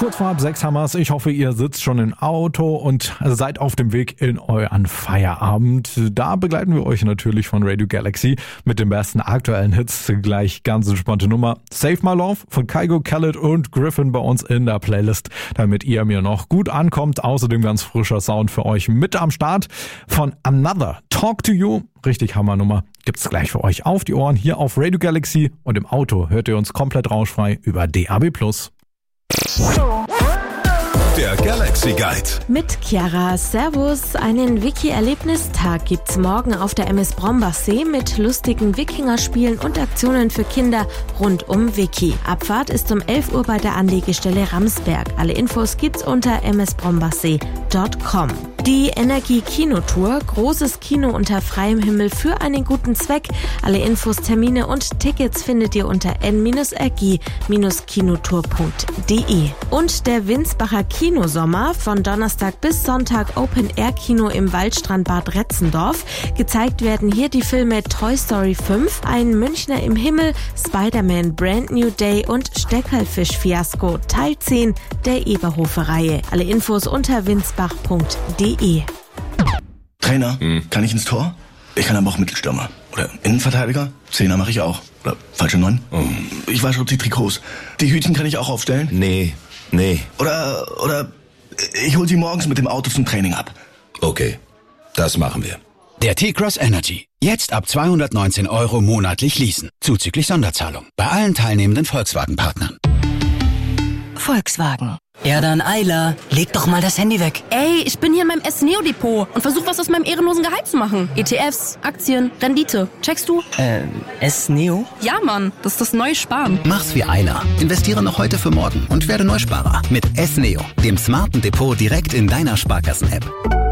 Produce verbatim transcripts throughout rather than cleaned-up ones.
Kurz vor halb sechs haben wir's. Ich hoffe, ihr sitzt schon im Auto und seid auf dem Weg in euren Feierabend. Da begleiten wir euch natürlich von Radio Galaxy mit den besten aktuellen Hits. Gleich ganz entspannte Nummer. Save My Love von Kygo, Khaled und Griffin bei uns in der Playlist, damit ihr mir noch gut ankommt. Außerdem ganz frischer Sound für euch mit am Start von Another, Talk to You. Richtig Hammernummer. Gibt's gleich für euch auf die Ohren hier auf Radio Galaxy, und im Auto hört ihr uns komplett rauschfrei über D A B plus. Der Galaxy Guide mit Chiara. Servus. Einen Wiki-Erlebnistag gibt's morgen auf der M S Brombachsee mit lustigen Wikingerspielen und Aktionen für Kinder rund um Wiki. Abfahrt ist um elf Uhr bei der Anlegestelle Ramsberg. Alle Infos gibt's unter m s brombachsee punkt com. Die Energie-Kinotour, großes Kino unter freiem Himmel für einen guten Zweck. Alle Infos, Termine und Tickets findet ihr unter n r g kinotour punkt d e. Und der Winsbacher Kinosommer, von Donnerstag bis Sonntag Open-Air-Kino im Waldstrandbad Retzendorf. Gezeigt werden hier die Filme Toy Story fünf, Ein Münchner im Himmel, Spider-Man Brand New Day und Steckerlfisch-Fiasko Teil zehn der Eberhofer-Reihe. Alle Infos unter winsbach punkt d e. Trainer, hm. kann ich ins Tor? Ich kann aber auch Mittelstürmer. Oder Innenverteidiger? Zehner mache ich auch. Oder falsche Neun? Oh. Ich wasche auch die Trikots. Die Hütchen kann ich auch aufstellen? Nee, nee. Oder, oder ich hol sie morgens mit dem Auto zum Training ab. Okay, das machen wir. Der T-Cross Energy. Jetzt ab zweihundertneunzehn Euro monatlich leasen. Zuzüglich Sonderzahlung. Bei allen teilnehmenden Volkswagen-Partnern. Volkswagen. Ja dann, Ayla, leg doch mal das Handy weg. Ey, ich bin hier in meinem S-Neo-Depot und versuch was aus meinem ehrenlosen Gehalt zu machen. E T Fs, Aktien, Rendite. Checkst du? Ähm, S-Neo? Ja, Mann, das ist das neue Sparen. Mach's wie Ayla. Investiere noch heute für morgen und werde Neusparer. Mit S-Neo, dem smarten Depot direkt in deiner Sparkassen-App.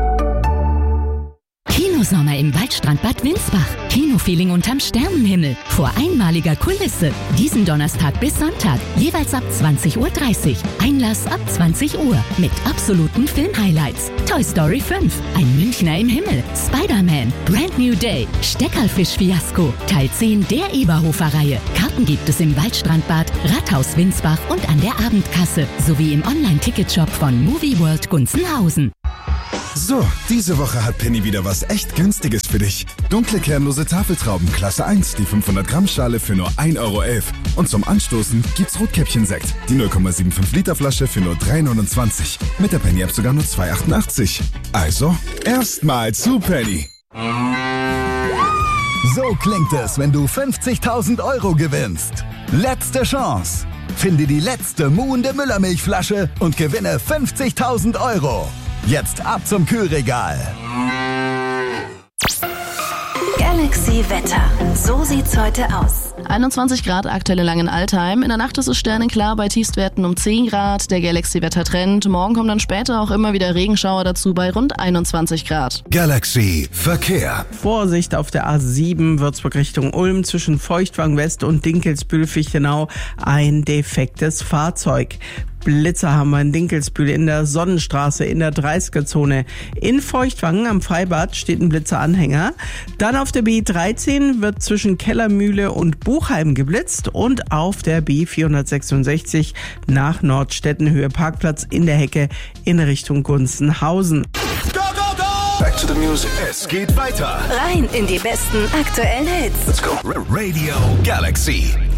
Kinosommer im Waldstrandbad Winsbach. Kinofeeling unterm Sternenhimmel. Vor einmaliger Kulisse. Diesen Donnerstag bis Sonntag. Jeweils ab zwanzig Uhr dreißig. Einlass ab zwanzig Uhr. Mit absoluten Film-Highlights. Toy Story fünf. Ein Münchner im Himmel. Spider-Man. Brand New Day. Steckerlfisch-Fiasko. Teil zehn der Eberhofer-Reihe. Karten gibt es im Waldstrandbad, Rathaus Winsbach und an der Abendkasse. Sowie im Online-Ticketshop von Movie World Gunzenhausen. So, diese Woche hat Penny wieder was echt Günstiges für dich. Dunkle kernlose Tafeltrauben Klasse eins, die fünfhundert Gramm Schale für nur ein Euro elf. Und zum Anstoßen gibt's Rotkäppchen-Sekt, die null Komma fünfundsiebzig Liter Flasche für nur drei neunundzwanzig. Mit der Penny-App sogar nur zwei achtundachtzig. Also, erstmal zu Penny. So klingt es, wenn du fünfzigtausend Euro gewinnst. Letzte Chance. Finde die letzte muhende Müllermilchflasche und gewinne fünfzigtausend Euro. Jetzt ab zum Kühlregal. Galaxy Wetter. So sieht's heute aus. einundzwanzig Grad aktuell in Langenaltheim. In der Nacht ist es sternenklar bei Tiefstwerten um zehn Grad. Der Galaxy Wettertrend. Morgen kommen dann später auch immer wieder Regenschauer dazu bei rund einundzwanzig Grad. Galaxy Verkehr. Vorsicht auf der A sieben Würzburg Richtung Ulm zwischen Feuchtwang West und Dinkelsbühl-Fichenau. Ein defektes Fahrzeug. Blitzer haben wir in Dinkelsbühl in der Sonnenstraße in der dreißiger-Zone. In Feuchtwangen am Freibad steht ein Blitzeranhänger. Dann auf der B dreizehn wird zwischen Kellermühle und Buchheim geblitzt und auf der B vierhundertsechsundsechzig nach Nordstedtenhöhe Parkplatz in der Hecke in Richtung Gunzenhausen. Go, go, go! Back to the music. Es geht weiter. Rein in die besten aktuellen Hits. Let's go. Radio Galaxy.